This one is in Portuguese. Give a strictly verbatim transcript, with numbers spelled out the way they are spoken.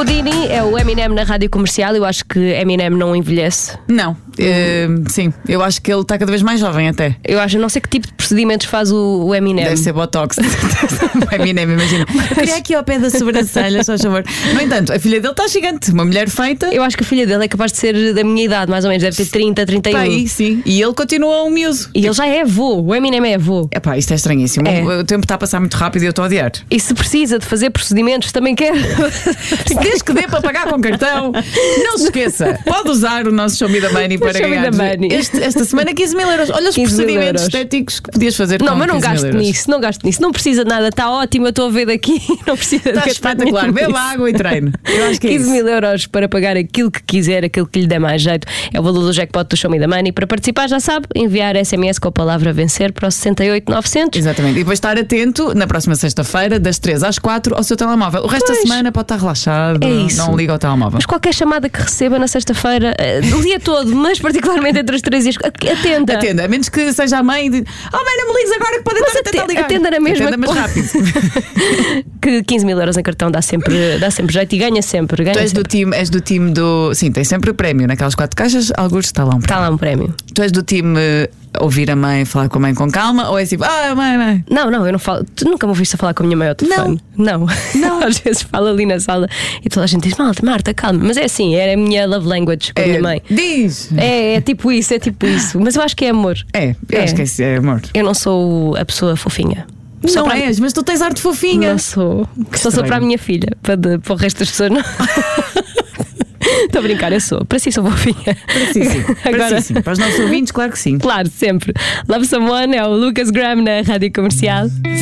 Houdini é o Eminem na rádio comercial. Eu acho que Eminem não envelhece. Não, uh, sim, eu acho que ele está cada vez mais jovem até. Eu acho, não sei que tipo de procedimentos faz o, o Eminem. Deve ser botox. O Eminem, imagina. Eu queria aqui ao pé da sobrancelha, só favor. No entanto, a filha dele está gigante, uma mulher feita. Eu acho que a filha dele é capaz de ser da minha idade, mais ou menos, deve ter trinta, trinta e um. Aí, sim. E ele continua um miúdo. E ele já é avô, o Eminem é avô. Epá, isto é estranhíssimo. É. O tempo está a passar muito rápido e eu estou a odiar. E se precisa de fazer procedimentos, também quer. Desde que dê para pagar com cartão, não se esqueça, pode usar o nosso Show Me the Money para Show Me ganhar the Money. este, esta semana quinze mil euros. Olha os procedimentos estéticos que podias fazer não, com mas não quinze mil gasto euros. nisso, não gasto nisso. Não precisa de nada, está ótimo, eu estou a ver daqui. Não precisa Está de espetacular, beba água e treino. Eu acho que é quinze isso. mil euros para pagar aquilo que quiser, aquilo que lhe der mais jeito. É o valor do jackpot do Show Me the Money. Para participar, já sabe, enviar S M S com a palavra vencer para o sessenta e oito novecentos. Exatamente. E depois estar atento na próxima sexta-feira, das três às quatro, ao seu telemóvel. O resto Pois. da semana pode estar relaxado. É isso. Não liga ao telemóvel. Mas qualquer chamada que receba na sexta-feira, eh, o dia todo, mas particularmente entre as três e as quatro, atenda. Atenda, a menos que seja a mãe de oh mãe, não me ligues agora que pode estar a tentar ligar. Atenda na mesma. Atenda mais rápido. Que quinze mil euros em cartão dá sempre, dá sempre jeito e ganha sempre. Ganha Tu és do sempre. time, és do time do. Sim, tem sempre prémio naquelas quatro caixas, alguns está lá um prémio. Está lá um prémio. Tu és do time eh, ouvir a mãe falar com a mãe com calma ou é tipo, ah, mãe, mãe? Não, não, eu não falo. Tu nunca me ouviste a falar com a minha mãe ao telefone? Não. Não. Às vezes falo ali na sala e toda a gente diz, Malta, Marta, calma. Mas é assim, era a minha love language com a É, minha mãe. Diz! É, é tipo isso, é tipo isso. Mas eu acho que é amor. É, eu É. acho que é, isso, é amor. Eu não sou a pessoa fofinha. Só Não para- és, mas tu tens arte fofinha. Não sou. Só sou estranho. para a minha filha. Para, de- para o resto das pessoas, não. Estou a brincar, eu sou. Para si sou fofinha. Para si, sim. Para Agora, si, sim. Para os nossos ouvintes, claro que sim. claro, sempre. Love Someone é o Lucas Graham na rádio comercial.